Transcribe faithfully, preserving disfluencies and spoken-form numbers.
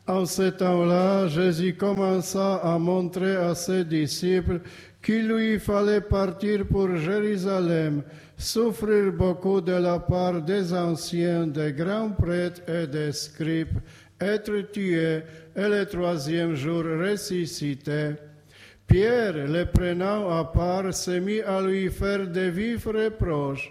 En ce temps-là, Jésus commença à montrer à ses disciples qu'il lui fallait partir pour Jérusalem, souffrir beaucoup de la part des anciens, des grands prêtres et des scribes, être tué et le troisième jour ressuscité. Pierre, le prenant à part, se mit à lui faire de vifs reproches.